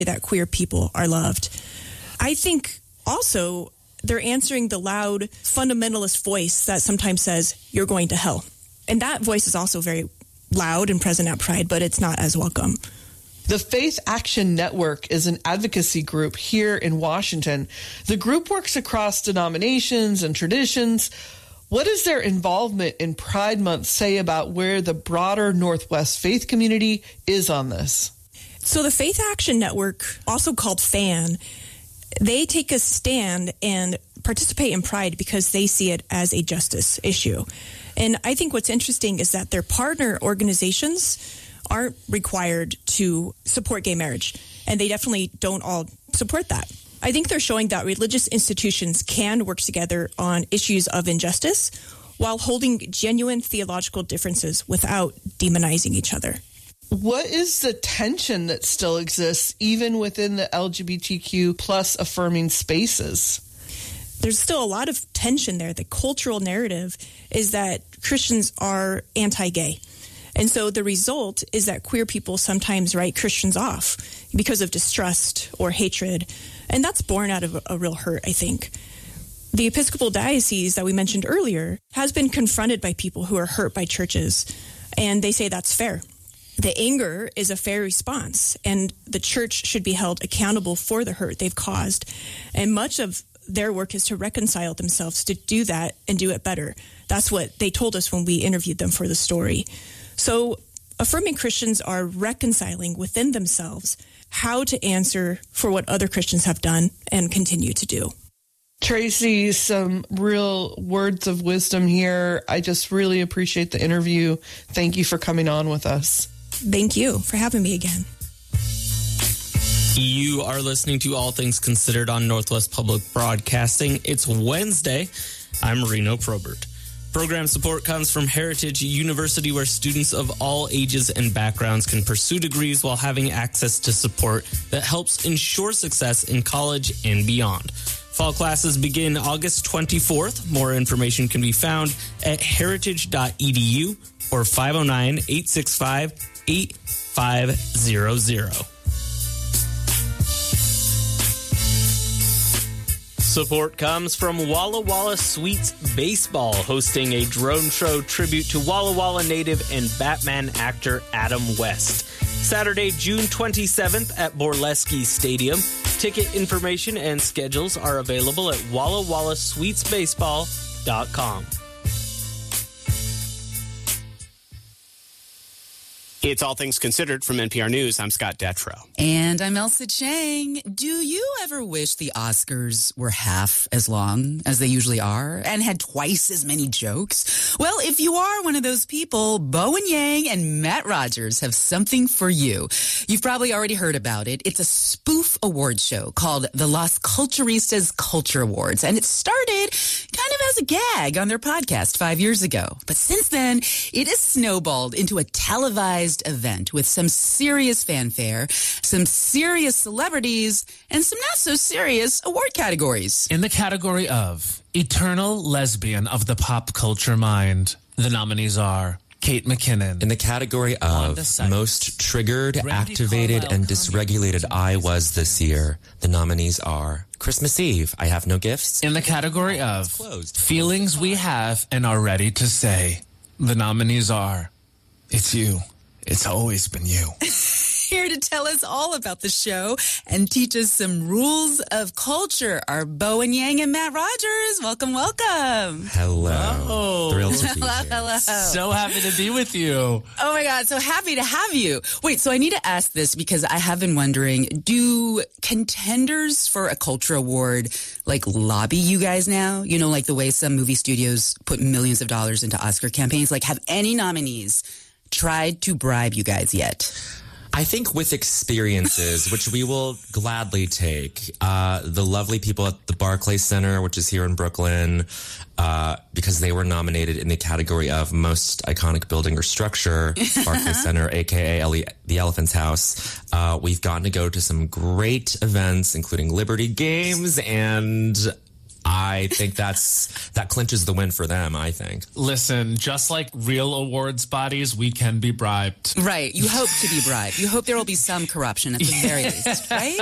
that queer people are loved. I think also they're answering the loud fundamentalist voice that sometimes says, you're going to hell. And that voice is also very loud and present at Pride, but it's not as welcome. The Faith Action Network is an advocacy group here in Washington. The group works across denominations and traditions. What does their involvement in Pride Month say about where the broader Northwest faith community is on this? So the Faith Action Network, also called FAN, they take a stand and participate in Pride because they see it as a justice issue. And I think what's interesting is that their partner organizations aren't required to support gay marriage, and they definitely don't all support that. I think they're showing that religious institutions can work together on issues of injustice while holding genuine theological differences without demonizing each other. What is the tension that still exists even within the LGBTQ plus affirming spaces? There's still a lot of tension there. The cultural narrative is that Christians are anti-gay. And so the result is that queer people sometimes write Christians off because of distrust or hatred. And that's born out of a real hurt, I think. The Episcopal Diocese that we mentioned earlier has been confronted by people who are hurt by churches, and they say that's fair. The anger is a fair response, and the church should be held accountable for the hurt they've caused. And much of their work is to reconcile themselves to do that and do it better. That's what they told us when we interviewed them for the story. So affirming Christians are reconciling within themselves how to answer for what other Christians have done and continue to do. Tracy, some real words of wisdom here. I just really appreciate the interview. Thank you for coming on with us. Thank you for having me again. You are listening to All Things Considered on Northwest Public Broadcasting. It's Wednesday. I'm Reno Probert. Program support comes from Heritage University, where students of all ages and backgrounds can pursue degrees while having access to support that helps ensure success in college and beyond. Fall classes begin August 24th. More information can be found at heritage.edu or 509-865-8500. Support comes from Walla Walla Sweets Baseball, hosting a drone show tribute to Walla Walla native and Batman actor Adam West. Saturday, June 27th at Borleski Stadium. Ticket information and schedules are available at wallawallasweetsbaseball.com. It's All Things Considered from NPR News. I'm Scott Detrow. And I'm Elsa Chang. Do you ever wish the Oscars were half as long as they usually are and had twice as many jokes? Well, if you are one of those people, Bowen Yang and Matt Rogers have something for you. You've probably already heard about it. It's a spoof award show called the Las Culturistas Culture Awards, and it started kind of as a gag on their podcast 5 years ago. But since then, it has snowballed into a televised event with some serious fanfare, some serious celebrities, and some not so serious award categories. In the category of Eternal Lesbian of the Pop Culture Mind, the nominees are Kate McKinnon. In the category of Most Triggered, Activated, and Dysregulated I Was This Year, the nominees are Christmas Eve, I Have No Gifts. In the category of Feelings We Have and Are Ready to Say, the nominees are It's You. It's always been you. Here to tell us all about the show and teach us some rules of culture are Bowen Yang and Matt Rogers. Welcome, welcome. Hello. Thrilled to be here. Hello. So happy to be with you. Oh my God, so happy to have you. Wait, so I need to ask this because I have been wondering, do contenders for a culture award like lobby you guys now? You know, like the way some movie studios put millions of dollars into Oscar campaigns? Like, have any nominees tried to bribe you guys yet? I think with experiences, which we will gladly take, the lovely people at the Barclays Center, which is here in Brooklyn, because they were nominated in the category of Most Iconic Building or Structure, Barclays Center, a.k.a. the Elephant's House. We've gotten to go to some great events, including Liberty Games and I think that clinches the win for them, I think. Listen, just like real awards bodies, we can be bribed. Right. You hope to be bribed. You hope there will be some corruption at the very least, right?